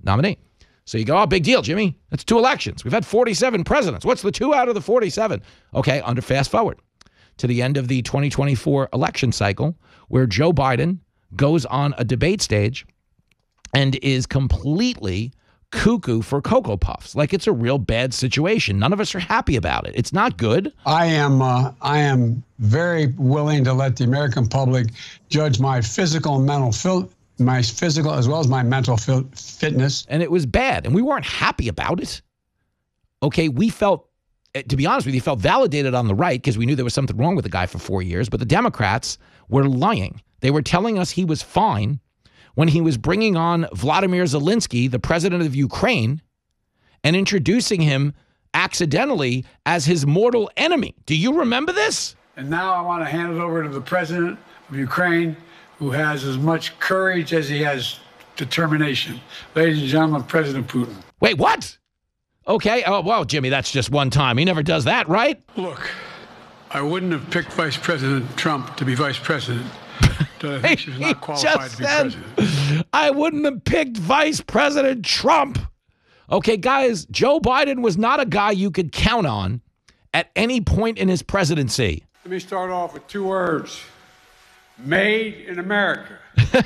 nominee. So you go, oh, big deal, Jimmy. That's 2 elections. We've had 47 presidents. What's the 2 out of the 47? Okay, fast forward to the end of the 2024 election cycle, where Joe Biden goes on a debate stage and is completely cuckoo for Cocoa Puffs. Like, it's a real bad situation. None of us are happy about it. It's not good. I am very willing to let the American public judge my physical and mental my physical as well as my mental fitness. And it was bad, and we weren't happy about it. Okay, we felt, to be honest with you, felt validated on the right because we knew there was something wrong with the guy for 4 years, but the Democrats were lying. They were telling us he was fine when he was bringing on Vladimir Zelensky, the president of Ukraine, and introducing him accidentally as his mortal enemy. Do you remember this? And now I want to hand it over to the president of Ukraine, who has as much courage as he has determination. Ladies and gentlemen, President Putin. Wait, what? Okay. Oh, well, Jimmy, that's just one time. He never does that, right? Look, I wouldn't have picked Vice President Trump to be vice president. I think she's not qualified to be president. I wouldn't have picked Vice President Trump. Okay, guys, Joe Biden was not a guy you could count on at any point in his presidency. Let me start off with 2 words. Made in America.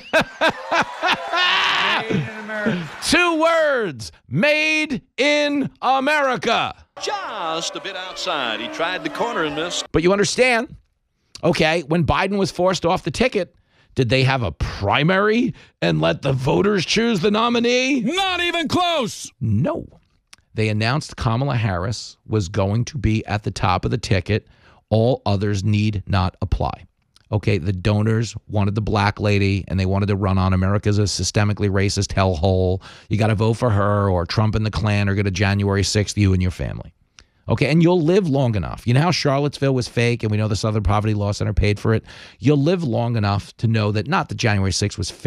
Made in America. 2 words. Made in America. Just a bit outside. He tried the corner and missed. But you understand, okay, when Biden was forced off the ticket, did they have a primary and let the voters choose the nominee? Not even close. No. They announced Kamala Harris was going to be at the top of the ticket. All others need not apply. Okay, the donors wanted the black lady, and they wanted to run on America's a systemically racist hellhole. You got to vote for her, or Trump and the Klan are going to January 6th you and your family. Okay, and you'll live long enough. You know how Charlottesville was fake, and we know the Southern Poverty Law Center paid for it? You'll live long enough to know that not that January 6th was fake.